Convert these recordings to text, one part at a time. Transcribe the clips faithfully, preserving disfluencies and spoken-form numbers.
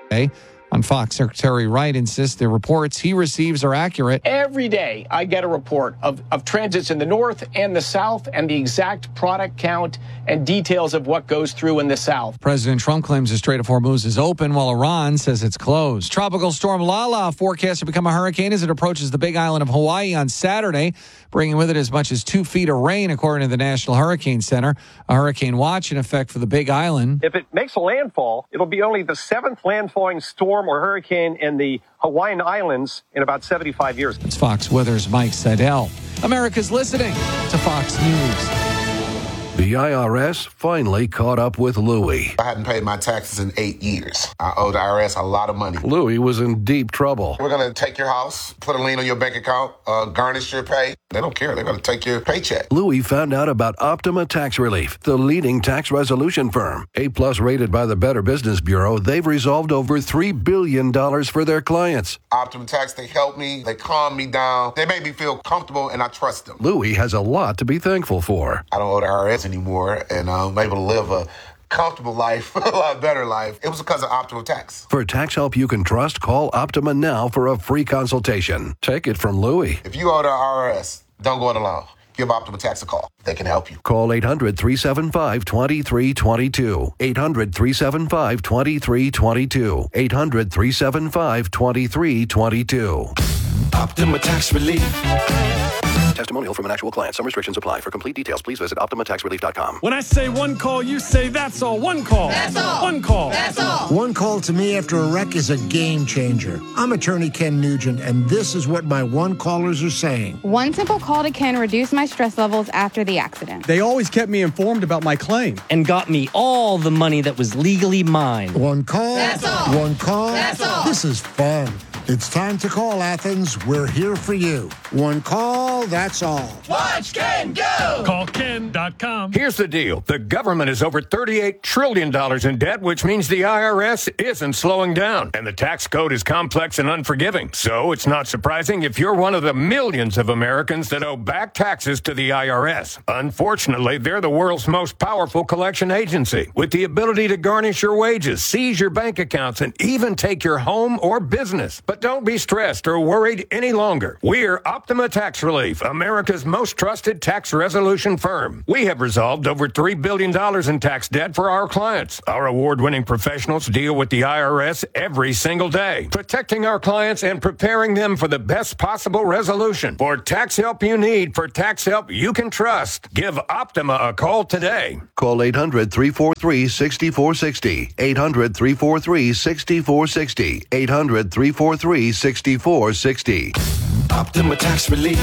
Okay. On Fox, Secretary Wright insists the reports he receives are accurate. Every day, I get a report of, of transits in the north and the south and the exact product count and details of what goes through in the south. President Trump claims the Strait of Hormuz is open while Iran says it's closed. Tropical storm Lala forecast to become a hurricane as it approaches the Big Island of Hawaii on Saturday, bringing with it as much as two feet of rain, according to the National Hurricane Center. A hurricane watch in effect for the Big Island. If it makes a landfall, it'll be only the seventh landfalling storm or hurricane in the Hawaiian Islands in about seventy-five years. It's Fox Weather's Mike Seidel. America's listening to Fox News. The I R S finally caught up with Louie. I hadn't paid my taxes in eight years. I owe the I R S a lot of money. Louie was in deep trouble. We're going to take your house, put a lien on your bank account, uh, garnish your pay. They don't care. They're going to take your paycheck. Louie found out about Optima Tax Relief, the leading tax resolution firm. A-plus rated by the Better Business Bureau, they've resolved over three billion dollars for their clients. Optima Tax, they help me. They calm me down. They make me feel comfortable, and I trust them. Louie has a lot to be thankful for. I don't owe the I R S anymore, and I'm able to live a comfortable life, a lot better life. It was because of Optima Tax. For tax help you can trust, call Optima now for a free consultation. Take it from Louie. If you owe the I R S, don't go it alone. Give Optima Tax a call. They can help you. Call eight hundred, three seven five, two three two two. eight hundred, three seven five, two three two two. eight hundred, three seven five, two three two two. Optima Tax Relief. Testimonial from an actual client. Some restrictions apply. For complete details, please visit optima tax relief dot com. When I say one call, you say that's all. One call. That's all. One call. That's all. One call to me after a wreck is a game changer. I'm attorney Ken Nugent, and this is what my one callers are saying. One simple call to Ken reduced my stress levels after the accident. They always kept me informed about my claim. And got me all the money that was legally mine. One call. That's all. One call. That's all. This is fun. It's time to call, Athens. We're here for you. One call, that's all. Watch Ken go! Call Ken dot com. Here's the deal. The government is over thirty-eight trillion dollars in debt, which means the I R S isn't slowing down. And the tax code is complex and unforgiving. So it's not surprising if you're one of the millions of Americans that owe back taxes to the I R S. Unfortunately, they're the world's most powerful collection agency, with the ability to garnish your wages, seize your bank accounts, and even take your home or business. But don't be stressed or worried any longer. We're Optima Tax Relief, America's most trusted tax resolution firm. We have resolved over three billion dollars in tax debt for our clients. Our award-winning professionals deal with the I R S every single day, protecting our clients and preparing them for the best possible resolution. For tax help you need, for tax help you can trust, give Optima a call today. Call eight hundred, three four three, six four six zero. eight hundred, three four three, six four six zero. eight hundred, three four three, six four six zero. Optima Tax Relief.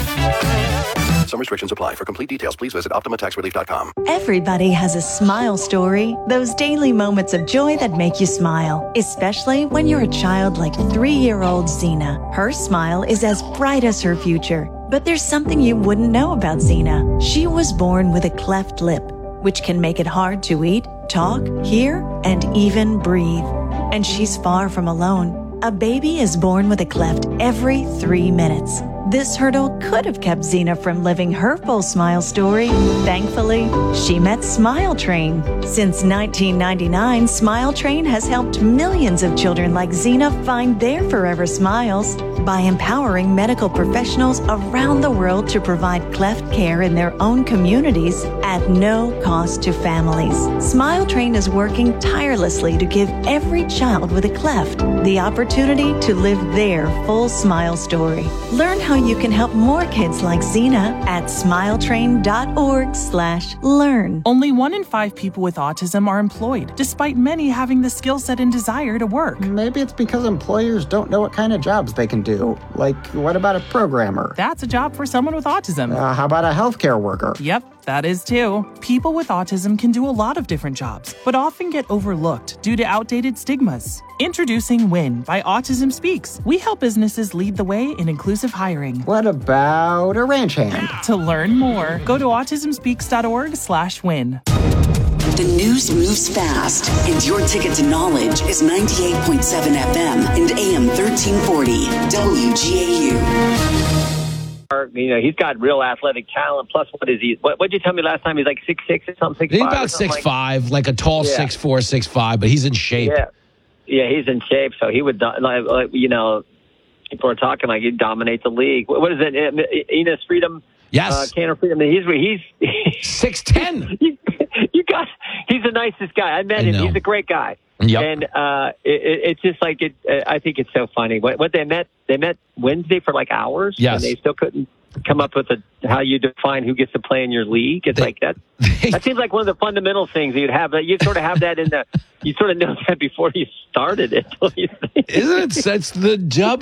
Some restrictions apply. For complete details, please visit optima tax relief dot com. Everybody has a smile story. Those daily moments of joy that make you smile. Especially when you're a child like three-year-old Zena. Her smile is as bright as her future. But there's something you wouldn't know about Zena. She was born with a cleft lip, which can make it hard to eat, talk, hear, and even breathe. And she's far from alone. A baby is born with a cleft every three minutes. This hurdle could have kept Zena from living her full smile story. Thankfully, she met Smile Train. Since nineteen ninety-nine, Smile Train has helped millions of children like Zena find their forever smiles by empowering medical professionals around the world to provide cleft care in their own communities at no cost to families. Smile Train is working tirelessly to give every child with a cleft the opportunity to live their full smile story. Learn how you can help more kids like Zena at smiletrain.org slash learn. Only one in five people with autism are employed, despite many having the skill set and desire to work. Maybe it's because employers don't know what kind of jobs they can do. Like, what about a programmer? That's a job for someone with autism. Uh, how about a healthcare worker? Yep, that is too. People with autism can do a lot of different jobs, but often get overlooked due to outdated stigmas. Introducing WIN by Autism Speaks. We help businesses lead the way in inclusive hiring. What about a ranch hand? To learn more, go to autismspeaks.org slash win. The news moves fast, and your ticket to knowledge is ninety-eight point seven F M and A M thirteen forty W G A U. You know, he's got real athletic talent. Plus, what is he? What did you tell me last time? He's like six six or something. six He's five about or something six five, like, like a tall yeah. six four, six five, but he's in shape. Yeah. yeah, he's in shape, so he would, do- like, like, you know, people are talking like he'd dominate the league. What is it? Enos Freedom? Yes. Uh, Canner Freedom. I mean, he's he's six ten. you, you got. He's the nicest guy. I met I him. know. He's a great guy. Yep. And uh, it, it, it's just like it. Uh, I think it's so funny. What, what they met, they met Wednesday for like hours. Yes. And they still couldn't come up with a, how you define who gets to play in your league. It's They- like that. That seems like one of the fundamental things that you'd have. That you sort of have that in the. You sort of know that before you started it. Don't you think? Isn't it? That's the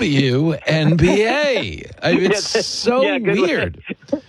W N B A. I mean, it's Yeah, so yeah, good weird.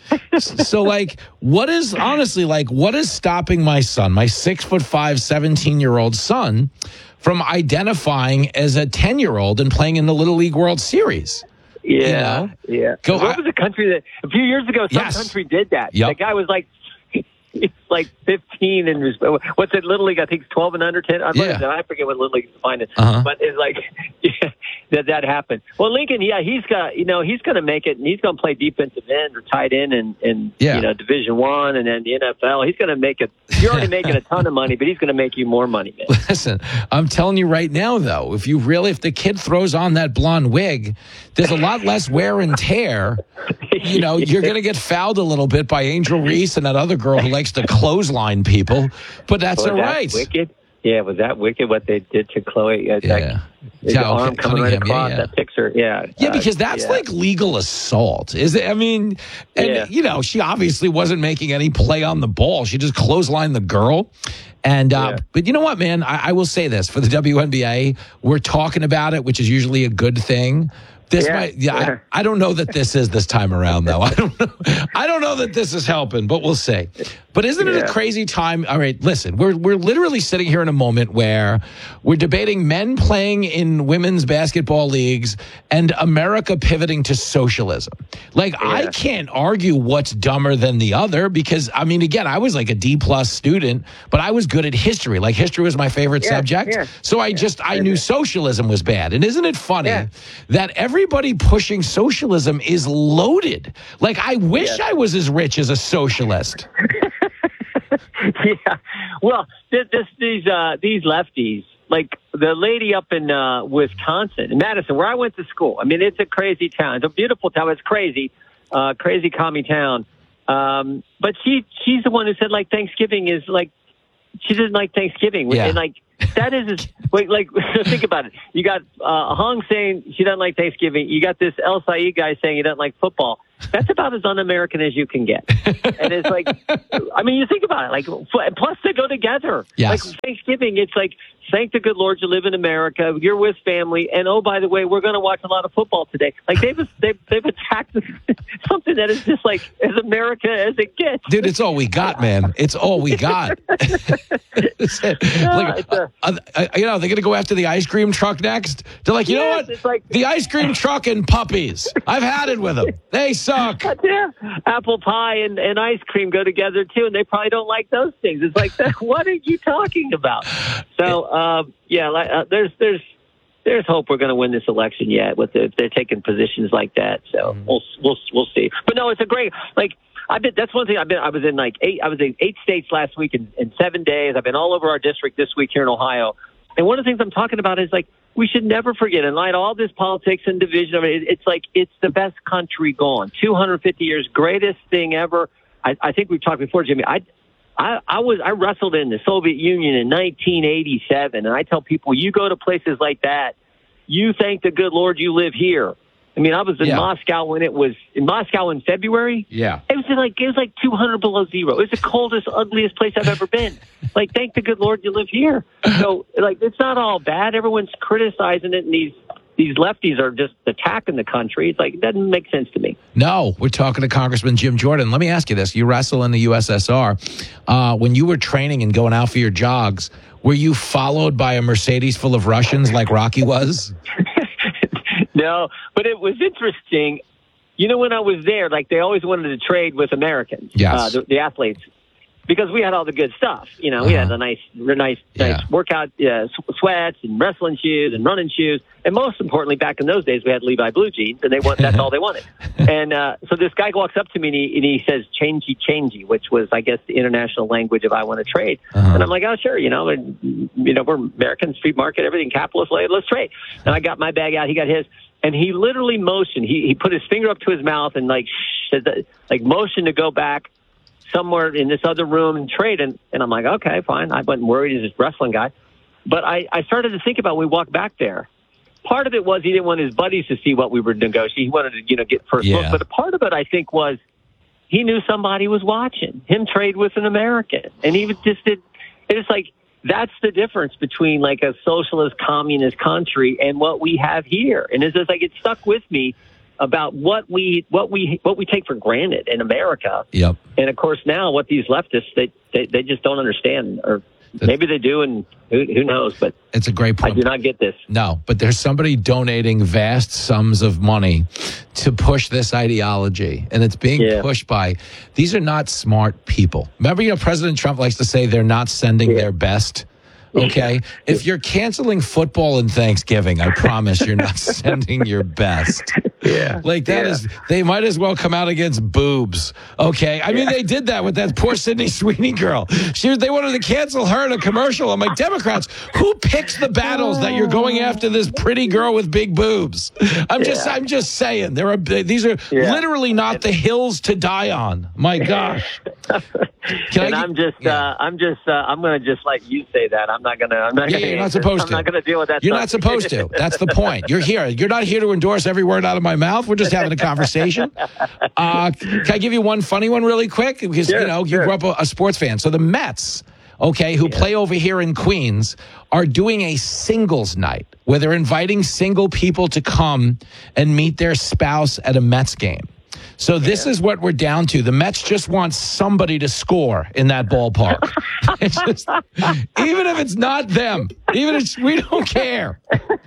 So, like, what is honestly like? What is stopping my son, my six foot five, seventeen year old son, from identifying as a ten year old and playing in the Little League World Series? Yeah, You know? yeah. Go- what was the country that a few years ago? Some Yes. country did that. Yep. The guy was like, he's like fifteen and was- what's it? Little League, I think it's twelve and under ten. I, Yeah. I forget what Little League defined it, Uh-huh. but it's like yeah, that that happened. Well, Lincoln, yeah, he's got you know he's going to make it, and he's going to play defensive end or tight end and and Yeah. you know Division One and then the N F L. He's going to make it. You're already making a ton of money, but he's going to make you more money, man. Listen, I'm telling you right now, though, if you really, if the kid throws on that blonde wig, there's a lot less wear and tear. You know, you're going to get fouled a little bit by Angel Reese and that other girl who likes to clothesline people, but that's Was all that right. Wicked? Yeah, was that wicked what they did to Chloe? Uh, Yeah. That, his Yeah, arm okay, coming right Cunningham, yeah, across yeah. that picture. Yeah. Yeah, uh, because that's yeah. like legal assault. Is it? I mean, and Yeah. you know, she obviously wasn't making any play on the ball. She just clotheslined the girl. And uh, Yeah. but you know what, man? I, I will say this for the W N B A, we're talking about it, which is usually a good thing. This Yeah, might, yeah. yeah. I, I don't know that this is this time around, though. I don't know. I don't know that this is helping, but we'll see. But isn't it Yeah. a crazy time? All right, listen, we're we're literally sitting here in a moment where we're debating men playing in women's basketball leagues and America pivoting to socialism. Like, I Yeah. can't argue what's dumber than the other because, I mean, again, I was like a D plus student, but I was good at history. Like, history was my favorite Yeah, subject. yeah. So I just, I knew socialism was bad. And isn't it funny Yeah. that everybody pushing socialism is loaded? Like, I wish Yeah. I was as rich as a socialist. Yeah. Well, this, this, these uh, these lefties, like the lady up in uh, Wisconsin, in Madison, where I went to school. I mean, it's a crazy town. It's a beautiful town. It's crazy, uh, crazy, commie town. Um, but she she's the one who said like Thanksgiving is like she didn't like Thanksgiving. Yeah. And like that is wait like think about it. You got uh, Hong saying she doesn't like Thanksgiving. You got this El Said guy saying he doesn't like football. That's about as un-American as you can get. And it's like, I mean, you think about it, like, plus they go together. Yes. Like Thanksgiving, it's like, thank the good Lord you live in America, you're with family, and oh, by the way, we're going to watch a lot of football today. Like, they've they've, they've attacked something that is just like as America as it gets. Dude, it's all we got, man. It's all we got. It's like, it's a- uh, uh, you know, they're going to go after the ice cream truck next. They're like, you know Yes, what? it's like- the ice cream truck and puppies. I've had it with them. They suck. Yeah, apple pie and, and ice cream go together too, and they probably don't like those things. It's like, what are you talking about? So, um, yeah, like, uh, there's there's there's hope we're going to win this election yet. With the, if they're taking positions like that, so Mm-hmm. we'll we'll we'll see. But no, it's a great like. I've been. That's one thing. I've been. I was in like eight. I was in eight states last week in, in seven days. I've been all over our district this week here in Ohio. And one of the things I'm talking about is like we should never forget. In light of all this politics and division, I mean, it, it's like it's the best country gone. two hundred fifty years, greatest thing ever. I, I think we've talked before, Jimmy. I, I, I was I wrestled in the Soviet Union in nineteen eighty-seven, and I tell people, you go to places like that, you thank the good Lord you live here. I mean, I was in Yeah. Moscow when it was in Moscow in February. Yeah. It was like it was like two hundred below zero. It was the coldest, ugliest place I've ever been. Like, thank the good Lord you live here. So, like, it's not all bad. Everyone's criticizing it, and these these lefties are just attacking the country. It's like it doesn't make sense to me. No, we're talking to Congressman Jim Jordan. Let me ask you this. You wrestle in the U S S R. Uh, when you were training and going out for your jogs, were you followed by a Mercedes full of Russians like Rocky was? No, but it was interesting. You know, when I was there, like they always wanted to trade with Americans, Yes. uh, the, the athletes. because we had all the good stuff. You know, we Uh-huh. had a nice, nice, Yeah. nice workout uh, sw- sweats and wrestling shoes and running shoes. And most importantly, back in those days, we had Levi blue jeans, and they want that's all they wanted. And uh, so this guy walks up to me and he, and he says, "Changey, changey," which was, I guess, the international language of "I want to trade." Uh-huh. And I'm like, "Oh, sure, you know, and, you know, we're American street market, everything capitalist, let's trade." And I got my bag out, he got his, and he literally motioned. He he put his finger up to his mouth and like sh- like motioned to go back somewhere in this other room and trade. And, and I'm like, okay, fine. I wasn't worried. He's this wrestling guy. But I, I started to think about when we walked back there. Part of it was he didn't want his buddies to see what we were negotiating. He wanted to, you know, get first Yeah. look. But a part of it, I think, was he knew somebody was watching him trade with an American. And he was just did. It's like, that's the difference between like a socialist, communist country and what we have here. And it's just like, it stuck with me about what we what we what we take for granted in America. Yep. And of course now what these leftists they they, they just don't understand, or maybe they do, and who, who knows, but It's a great point. I do not get this. No, but there's somebody donating vast sums of money to push this ideology, and it's being Yeah. pushed by, these are not smart people. Remember, you know, President Trump likes to say they're not sending Yeah. their best. Okay, if you're canceling football and Thanksgiving, I promise you're not sending your best. Yeah, like that yeah. is. They might as well come out against boobs. Okay, I mean they did that with that poor Sydney Sweeney girl. She was, they wanted to cancel her in a commercial. I'm like, Democrats, who picks the battles that you're going after this pretty girl with big boobs? I'm just, Yeah. I'm just saying. There are these are Yeah. literally not the hills to die on. My gosh. Can and I I'm just, yeah. uh, I'm just, uh, I'm going to just let you say that. I'm not going to. I'm not Yeah, going you're not supposed I'm to. not going to deal with that. You're not stuff. supposed to. That's the point. You're here. You're not here to endorse every word out of my mouth. We're just having a conversation. Uh, can I give you one funny one really quick? Because, Sure, you know, you sure. grew up a, a sports fan. So the Mets, okay, who play over here in Queens, are doing a singles night where they're inviting single people to come and meet their spouse at a Mets game. So this is what we're down to. The Mets just want somebody to score in that ballpark. It's just, even if it's not them, even if we don't care.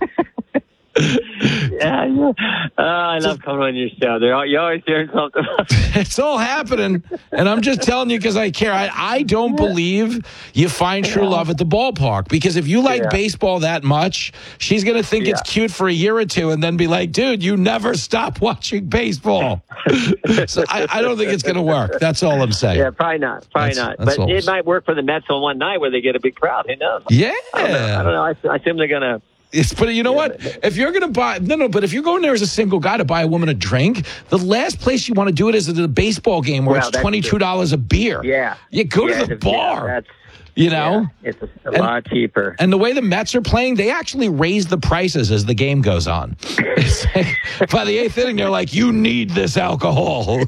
Yeah, yeah. Uh, I love coming on your show. They're, you're always hearing something. It's all happening, and I'm just telling you because I care. I, I don't believe you find true love at the ballpark, because if you like Yeah. baseball that much, she's going to think it's Yeah. cute for a year or two and then be like, dude, you never stop watching baseball. So I, I don't think it's going to work. That's all I'm saying. Yeah, probably not. Probably That's- not. that's But all. it might work for the Mets on one night where they get a big crowd. Who knows? Yeah. I don't know. I, don't know. I, I assume they're going to. It's, but you know what? If you're going to buy, no, no, but if you're going there as a single guy to buy a woman a drink, the last place you want to do it is at a baseball game where Well, it's that's twenty-two dollars a beer. Yeah. You go Yeah, to the it's- yeah, bar, that's, you know? yeah, it's a, a And- lot cheaper. And the way the Mets are playing, they actually raise the prices as the game goes on. It's like, by the eighth inning, they're like, you need this alcohol.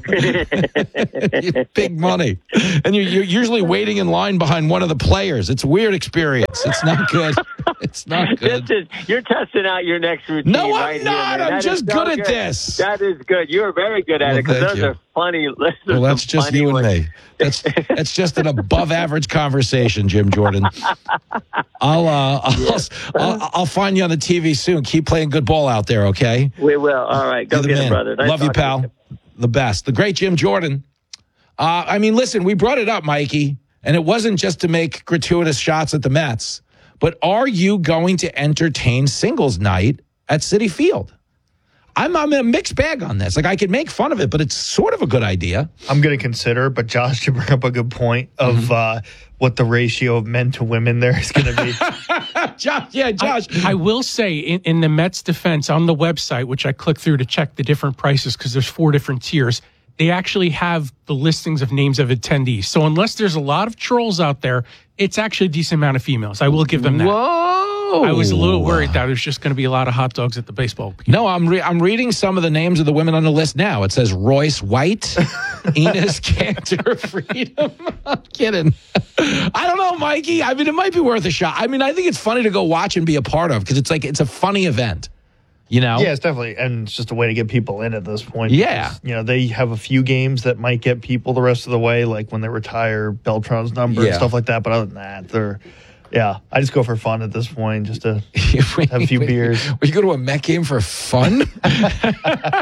Big money. And you're, you're usually waiting in line behind one of the players. It's a weird experience. It's not good. It's not good. This is, you're testing out your next routine. No, I'm right not. Here, man. I'm That just is so good at this. That is good. You are very good at Well, it, because thank those you. are funny. those are Well, that's some just funny you and ones. me. That's that's just an above average conversation, Jim Jordan. I'll, uh, I'll, I'll I'll find you on the T V soon. Keep playing good ball out there, okay? We will. All right. Go You're the get it, man. brother. Nice Love you, talking pal. to The best. The great Jim Jordan. Uh, I mean, listen, we brought it up, Mikey, and it wasn't just to make gratuitous shots at the Mets, but are you going to entertain singles night at Citi Field? I'm, I'm in a mixed bag on this. Like, I could make fun of it, but it's sort of a good idea. I'm going to consider, but Josh, you bring up a good point of Mm-hmm. uh, what the ratio of men to women there is going to be. Josh, yeah, Josh. I, I will say, in, in the Mets' defense, on the website, which I clicked through to check the different prices because there's four different tiers, they actually have the listings of names of attendees. So unless there's a lot of trolls out there, it's actually a decent amount of females. I will give them that. Whoa. I was a little worried that it was just going to be a lot of hot dogs at the baseball game. No, I'm re- I'm reading some of the names of the women on the list now. It says Royce White, Ines Cantor, Freedom. I'm kidding. I don't know, Mikey. I mean, it might be worth a shot. I mean, I think it's funny to go watch and be a part of because it's like it's a funny event. You know? Yeah, it's definitely, and it's just a way to get people in at this point. Yeah. Because, you know, they have a few games that might get people the rest of the way, like when they retire Beltran's number Yeah. and stuff like that. But other than that, they're, yeah, I just go for fun at this point, just to have a few beers. Will you go to a Met game for fun?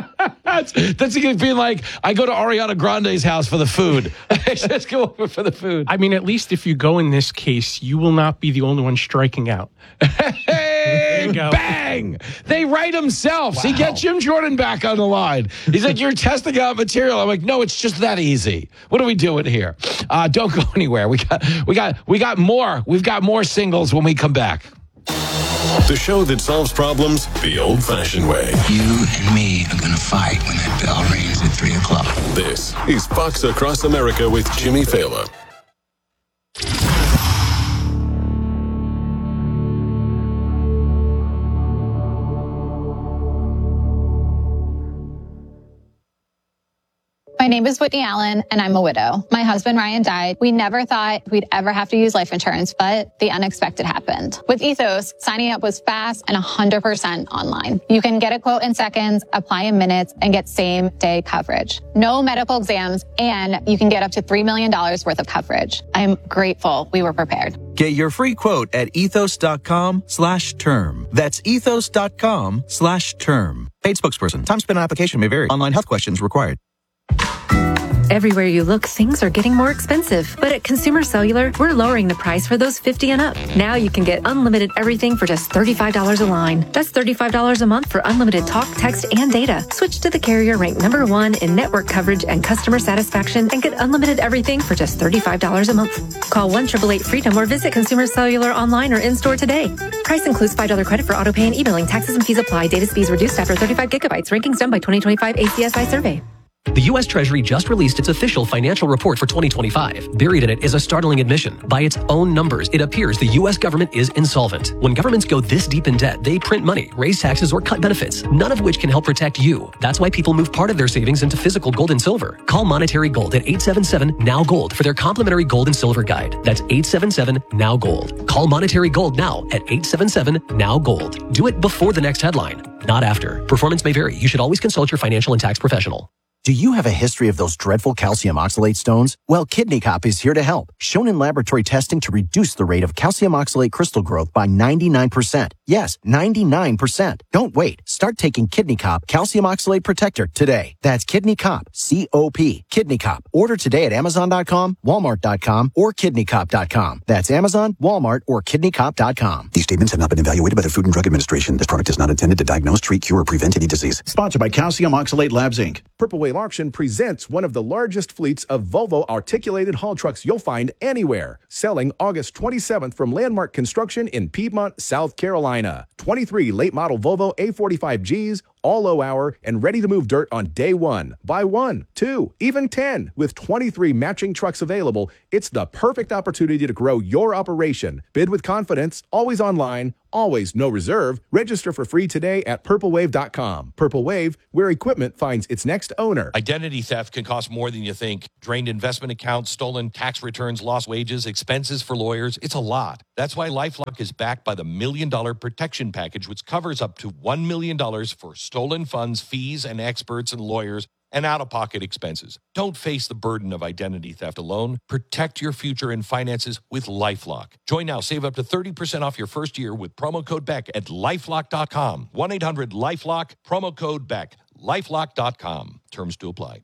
That's, that's being like, I go to Ariana Grande's house for the food. I just go over for the food. I mean, at least if you go in this case, you will not be the only one striking out. Hey, bang! They write themselves. Wow. He gets Jim Jordan back on the line. He's like, you're testing out material. I'm like, no, it's just that easy. What are we doing here? Uh, don't go anywhere. We got, we got, we got more. We've got more singles when we come back. The show that solves problems the old-fashioned way. You and me are going to fight when that bell rings at three o'clock. This is Fox Across America with Jimmy Fallon. My name is Whitney Allen, and I'm a widow. My husband, Ryan, died. We never thought we'd ever have to use life insurance, but the unexpected happened. With Ethos, signing up was fast and one hundred percent online. You can get a quote in seconds, apply in minutes, and get same-day coverage. No medical exams, and you can get up to three million dollars worth of coverage. I'm grateful we were prepared. Get your free quote at ethos.com slash term. That's ethos.com slash term. Paid spokesperson. Time spent on application may vary. Online health questions required. Everywhere you look, things are getting more expensive. But at Consumer Cellular, we're lowering the price for those fifty and up. Now you can get unlimited everything for just thirty-five dollars a line. That's thirty-five dollars a month for unlimited talk, text, and data. Switch to the carrier ranked number one in network coverage and customer satisfaction and get unlimited everything for just thirty-five dollars a month. Call one eight eight eight freedom or visit Consumer Cellular online or in-store today. Price includes five dollars credit for auto pay and e-billing. Taxes and fees apply. Data speeds reduced after thirty-five gigabytes. Rankings done by twenty twenty-five A C S I survey. The U S Treasury just released its official financial report for twenty twenty-five. Buried in it is a startling admission. By its own numbers, it appears the U S government is insolvent. When governments go this deep in debt, they print money, raise taxes, or cut benefits, none of which can help protect you. That's why people move part of their savings into physical gold and silver. Call Monetary Gold at eight seven seven, N O W, GOLD for their complimentary gold and silver guide. That's eight seven seven, N O W, GOLD. Call Monetary Gold now at eight seven seven, N O W, GOLD. Do it before the next headline, not after. Performance may vary. You should always consult your financial and tax professional. Do you have a history of those dreadful calcium oxalate stones? Well, Kidney Cop is here to help. Shown in laboratory testing to reduce the rate of calcium oxalate crystal growth by ninety-nine percent. Yes, ninety-nine percent. Don't wait. Start taking Kidney Cop Calcium Oxalate Protector today. That's Kidney Cop, C O P, Kidney Cop. Order today at amazon dot com, walmart dot com, or kidney cop dot com. That's Amazon, Walmart, or kidney cop dot com. These statements have not been evaluated by the Food and Drug Administration. This product is not intended to diagnose, treat, cure, or prevent any disease. Sponsored by Calcium Oxalate Labs, Incorporated. Purple Wave Auction presents one of the largest fleets of Volvo articulated haul trucks you'll find anywhere. Selling August twenty-seventh from Landmark Construction in Piedmont, South Carolina. twenty-three late model Volvo A forty-five Gs, all low hour, and ready to move dirt on day one. Buy one, two, even ten. With twenty-three matching trucks available, it's the perfect opportunity to grow your operation. Bid with confidence, always online, always no reserve. Register for free today at purple wave dot com. Purple Wave, where equipment finds its next owner. Identity theft can cost more than you think. Drained investment accounts, stolen tax returns, lost wages, expenses for lawyers. It's a lot. That's why LifeLock is backed by the Million Dollar Protection Package, which covers up to one million dollars for stolen funds, fees, and experts and lawyers, and out-of-pocket expenses. Don't face the burden of identity theft alone. Protect your future and finances with LifeLock. Join now. Save up to thirty percent off your first year with promo code Beck at lifelock dot com. one eight hundred lifelock, promo code Beck. lifelock dot com. Terms to apply.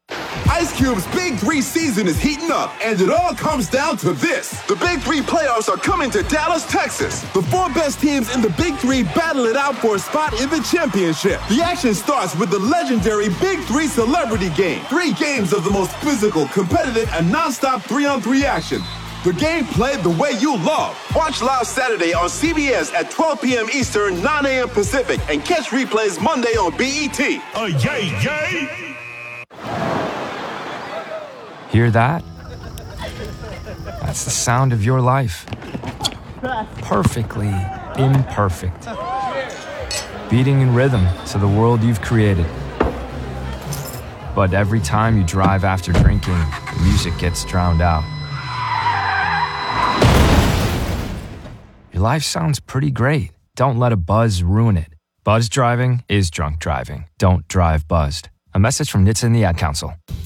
Ice Cube's Big Three season is heating up, and it all comes down to this. The Big Three playoffs are coming to Dallas, Texas. The four best teams in the Big Three battle it out for a spot in the championship. The action starts with the legendary Big Three Celebrity Game. Three games of the most physical, competitive, and nonstop three-on-three action. The game played the way you love. Watch live Saturday on C B S at twelve p.m. Eastern, nine a.m. Pacific, and catch replays Monday on B E T. Uh, yay, yay! Hear that? That's the sound of your life. Perfectly imperfect. Beating in rhythm to the world you've created. But every time you drive after drinking, the music gets drowned out. Your life sounds pretty great. Don't let a buzz ruin it. Buzz driving is drunk driving. Don't drive buzzed. A message from N H T S A and the Ad Council.